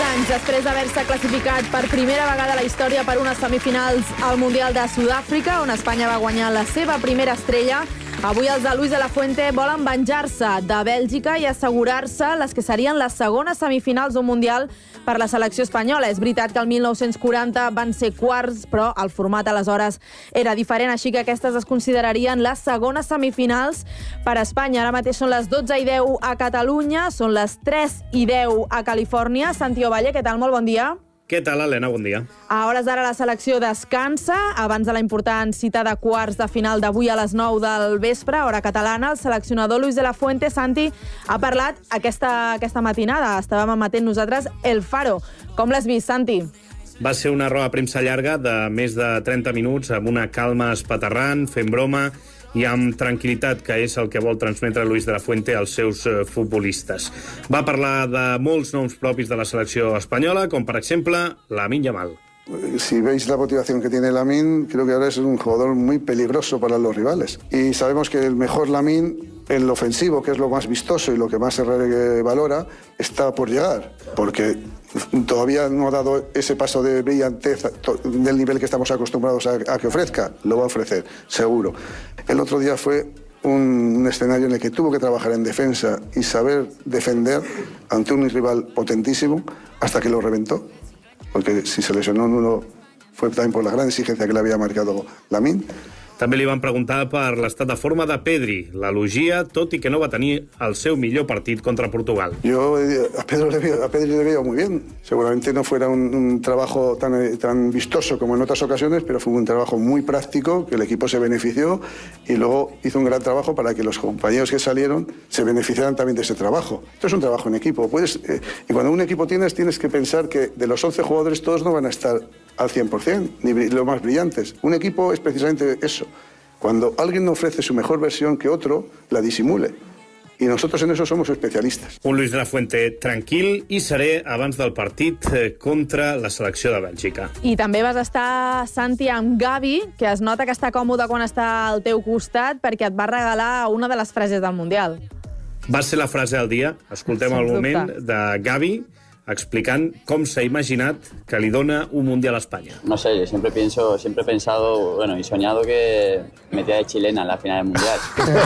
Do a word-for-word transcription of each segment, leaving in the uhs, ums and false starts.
anys després d'haver-se classificat per primera vegada a la història per unes semifinals al Mundial de Sud-àfrica, on Espanya va guanyar la seva primera estrella, avui els de Luis de la Fuente volen venjar-se de Bèlgica i assegurar-se les que serien les segones semifinals d'un Mundial per la selecció espanyola. És veritat que el mil nou-cents quaranta van ser quarts, però el format aleshores era diferent, així que aquestes es considerarien les segones semifinals per a Espanya. Ara mateix són les dotze i deu a Catalunya, són les tres i deu a Califòrnia. Santi Ovalle, què tal? Molt bon dia. Què tal, Helena? Bon dia. A hores d'ara la selecció descansa abans de la important cita de quarts de final d'avui a les nou del vespre, hora catalana. El seleccionador Luis de la Fuente, Santi, ha parlat aquesta, aquesta matinada. Estàvem emetent nosaltres El Faro. Com l'has vist, Santi? Va ser una roda de premsa llarga de més de trenta minuts, amb una calma espaterrant, fent broma i amb tranquil·litat, que és el que vol transmetre Luis de la Fuente als seus futbolistes. Va parlar de molts noms propis de la selecció espanyola, com per exemple Lamine Yamal. Si veis la motivación que tiene Lamine, creo que ahora es un jugador muy peligroso para los rivales. Y sabemos que el mejor Lamine, en lo ofensivo, que es lo más vistoso y lo que más se valora, está por llegar. Porque todavía no ha dado ese paso de brillantez del nivel que estamos acostumbrados a, a que ofrezca. Lo va a ofrecer, seguro. El otro día fue un, un escenario en el que tuvo que trabajar en defensa y saber defender ante un rival potentísimo hasta que lo reventó. Porque si se lesionó en uno fue también por la gran exigencia que le había marcado Lamine. També li van preguntar per l'estat de forma de Pedri. L'elogia, tot i que no va tenir el seu millor partit contra Portugal. Yo a, Pedro le veo, a Pedri le veo muy bien. Seguramente no fuera un, un trabajo tan, tan vistoso como en otras ocasiones, pero fue un trabajo muy práctico, que el equipo se benefició y luego hizo un gran trabajo para que los compañeros que salieron se beneficiaran también de ese trabajo. Esto es un trabajo en equipo. Puedes, eh, y cuando un equipo tienes, tienes que pensar que de los once jugadores todos no van a estar al cien por cien, ni los más brillantes. Un equipo es precisamente eso. Cuando alguien no ofrece su mejor versión que otro, la disimule. I nosotros en eso somos especialistas. Un Luis de la Fuente tranquil i serè abans del partit contra la selecció de Bèlgica. I també vas estar, Santi, amb Gavi, que es nota que està còmode quan està al teu costat perquè et va regalar una de les frases del Mundial. Va ser la frase del dia. Escoltem el moment de Gavi explicant com s'ha imaginat que li dona un Mundial a España. No sé, yo siempre pienso, siempre he pensado, bueno, y soñado que metía de chilena en la final del Mundial.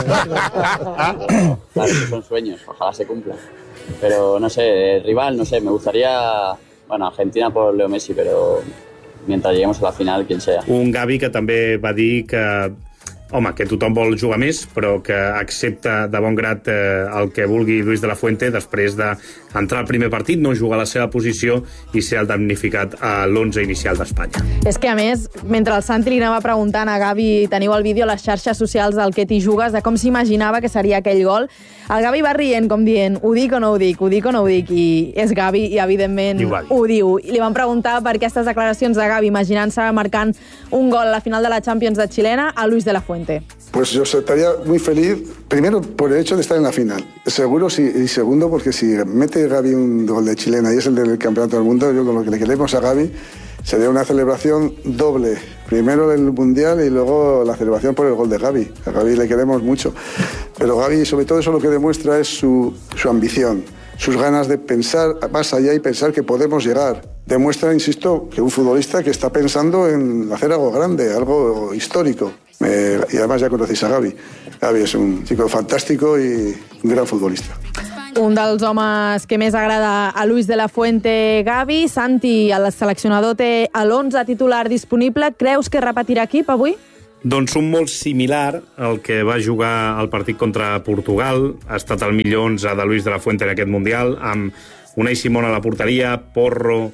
Claro, esos son sueños, ojalá se cumplan. Pero no sé, el rival, no sé, me gustaría, bueno, Argentina por Leo Messi, pero mientras lleguemos a la final, quien sea. Un Gavi que també va dir que home, que tothom vol jugar més, però que accepta de bon grat eh, el que vulgui Luis de la Fuente després d'entrar al primer partit, no jugar a la seva posició i ser el damnificat a l'onze inicial d'Espanya. És que, a més, mentre el Santi li anava preguntant a Gavi, teniu el vídeo a les xarxes socials del que t'hi jugues, de com s'imaginava que seria aquell gol, el Gavi va rient com dient, ho dic o no ho dic, ho dic o no ho dic, i és Gavi i evidentment ho diu. I li van preguntar per aquestes declaracions de Gavi, imaginant-se marcant un gol a la final de la Champions de Chilena a Luis de la Fuente. Pues yo estaría muy feliz, primero por el hecho de estar en la final, seguro, si, y segundo porque si mete Gavi un gol de chilena y es el del Campeonato del Mundo, yo con lo que le queremos a Gavi sería una celebración doble, primero el Mundial y luego la celebración por el gol de Gavi. A Gavi le queremos mucho, pero Gavi sobre todo eso lo que demuestra es su, su ambición, sus ganas de pensar más allá y pensar que podemos llegar. Demuestra, insisto, que un futbolista que está pensando en hacer algo grande, algo histórico. Eh, y además ya conocéis a Gavi. Gavi és un chico fantàstico i un gran futbolista. Un dels homes que més agrada a Luis de la Fuente, Gavi. Santi, el seleccionador té l'onze titular disponible. Creus que repetirà equip avui? Doncs un molt similar al que va jugar al partit contra Portugal. Ha estat el millor onze de Luis de la Fuente en aquest Mundial, amb Unai Simón a la porteria, Porro,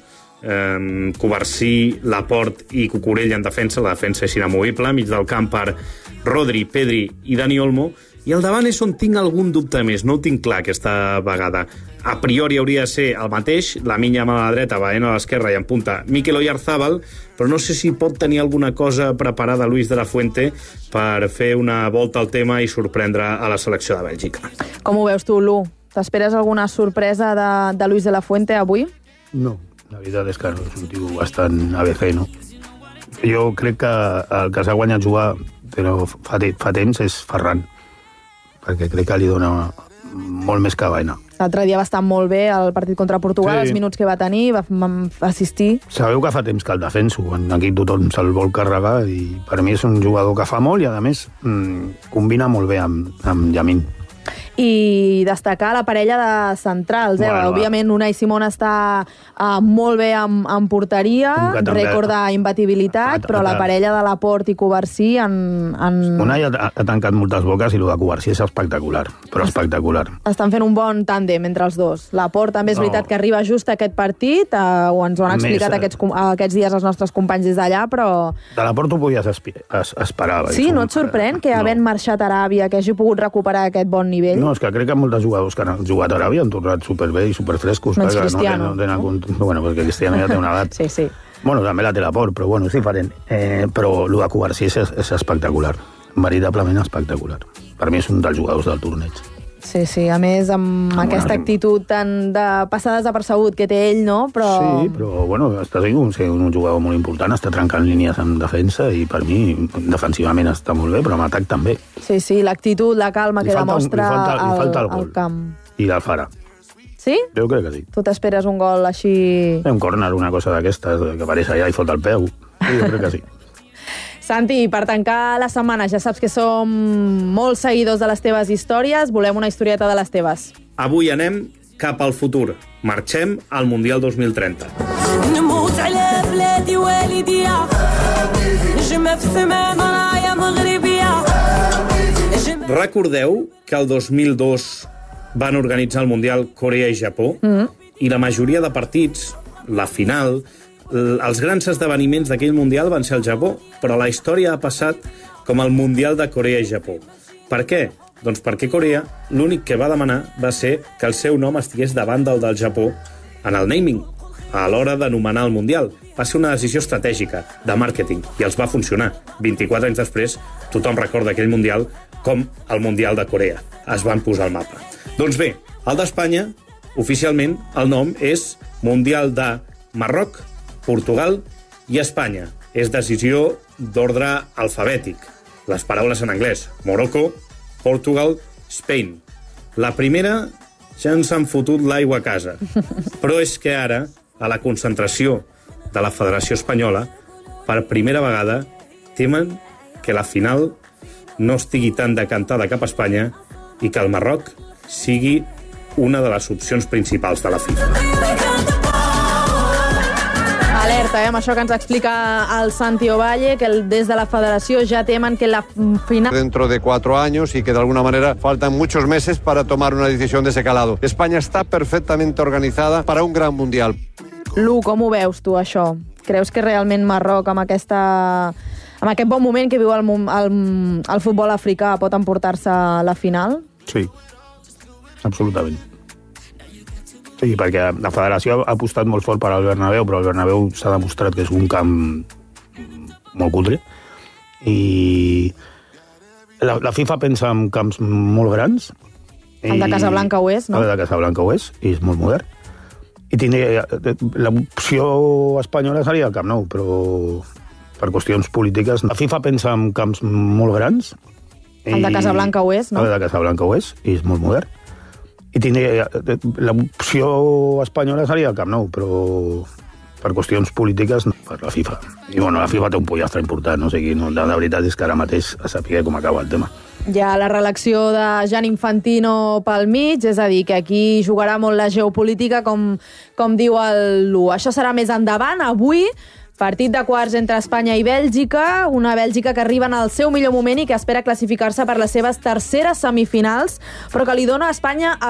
eh, Covarsí, Laporte i Cucurella en defensa. La defensa és inamovible, mig del camp per Rodri, Pedri i Dani Olmo. I al davant és on tinc algun dubte més, no ho tinc clar aquesta vegada. A priori hauria de ser el mateix, Lamine Yamal a la dreta, Baena a l'esquerra i en punta Mikel Oyarzabal, però no sé si pot tenir alguna cosa preparada Luis de la Fuente per fer una volta al tema i sorprendre a la selecció de Bèlgica. Com ho veus tu, Lu? T'esperes alguna sorpresa de, de Luis de la Fuente avui? No, la veritat és que és un tio bastant A B C, no? Jo crec que el que s'ha guanyat jugar, però fa, fa temps, és Ferran, perquè crec que li dona molt més que Baena. L'altre dia va estar molt bé el partit contra Portugal, sí. Els minuts que va tenir, va, va assistir. Sabeu que fa temps que el defenso, aquí tothom se'l vol carregar, i per mi és un jugador que fa molt i, a més, mmm, combina molt bé amb, amb Yamin. I destacar la parella de centrals. Eh? Bueno, òbviament, Unai Simón està uh, molt bé amb, amb porteria, rècord d'imbatibilitat, però la parella de Laporte i Covarsí han... han... Unai ha, ha tancat moltes boques i el de Covarsí és espectacular, però espectacular. Estan fent un bon tàndem entre els dos. Laporte també és no. veritat que arriba just a aquest partit, uh, o ens ho han explicat Més, aquests, aquests dies els nostres companys des d'allà, però... De Laporte ho podies es, esperar. Sí, no et sorprèn que havent no. marxat a Aràbia, que hagi pogut recuperar aquest bon nivell? No, és que crec que molts jugadors que han jugat a Aràbia han tornat superbé i superfrescos. Menys Cristiano. No tenen, no tenen, no? Bueno, perquè Cristiano ja té una edat. Sí, sí. Bueno, també la té Laporte, però bueno, és diferent. Eh, però el de Covarsí és, és espectacular. Veritablement espectacular. Per mi és un dels jugadors del torneig. Sí, sí, a més, amb, amb aquesta actitud tan de passar desapercebut que té ell, no? Però... Sí, però, bueno, està sent un, un jugador molt important, està trencant línies en defensa i, per mi, defensivament està molt bé, però en atac també. Sí, sí, l'actitud, la calma que demostra al camp. I l'Alfara. Sí? Jo crec que sí. Tu t'esperes un gol així... Un córner, una cosa d'aquestes, que apareix allà i fot el peu. Jo crec que sí. Santi, per tancar la setmana, ja saps que som molts seguidors de les teves històries. Volem una historieta de les teves. Avui anem cap al futur. Marxem al Mundial dos mil trenta. Recordeu que el dos mil dos van organitzar el Mundial Corea i Japó, mm-hmm. i la majoria de partits, la final... Els grans esdeveniments d'aquell Mundial van ser al Japó, però la història ha passat com el Mundial de Corea i Japó. Per què? Doncs perquè Corea l'únic que va demanar va ser que el seu nom estigués davant del del Japó en el naming, a l'hora d'anomenar el Mundial. Va ser una decisió estratègica, de màrqueting, i els va funcionar. vint-i-quatre anys després, tothom recorda aquell Mundial com el Mundial de Corea. Es van posar al mapa. Doncs bé, el d'Espanya, oficialment, el nom és Mundial de Marroc, Portugal i Espanya. És decisió d'ordre alfabètic. Les paraules en anglès. Morocco, Portugal, Spain. La primera ja ens han fotut l'aigua a casa. Però és que ara, a la concentració de la Federació Espanyola, per primera vegada temen que la final no estigui tan decantada cap a Espanya i que el Marroc sigui una de les opcions principals de la FIFA. Alerta, eh, amb això que ens explica el Santi Ovalle, que des de la federació ja temen que la final... Dentro de cuatro años y que de alguna manera faltan muchos meses para tomar una decisión de ese calado. España está perfectamente organizada para un gran mundial. Lu, com ho veus tu, això? Creus que realment Marroc, amb aquesta... amb aquest bon moment que viu el, el, el futbol africà, pot emportar-se a la final? Sí, absolutament. Sí, perquè la federació ha apostat molt fort per al Bernabéu, però el Bernabéu s'ha demostrat que és un camp molt cutre. I la, la FIFA pensa en camps molt grans. El de Casablanca ho és, no? El de Casablanca ho és, i és molt modern. I tindria, l'opció espanyola seria el Camp Nou, però per qüestions polítiques... La FIFA pensa en camps molt grans. El de Casablanca ho és, no? El de Casablanca ho és, i és molt modern. I tindria, l'opció espanyola seria el Camp Nou, però per qüestions polítiques no, per la FIFA. I bueno, la FIFA té un pollastre important, no? O sigui, no, la veritat és que ara mateix a saber com acaba el tema. Hi ha la reelecció de Gianni Infantino pel mig, és a dir, que aquí jugarà molt la geopolítica, com, com diu el Lu. Això serà més endavant. Avui, partit de quarts entre Espanya i Bèlgica, una Bèlgica que arriba en el seu millor moment i que espera classificar-se per les seves terceres semifinals, però que li dona a Espanya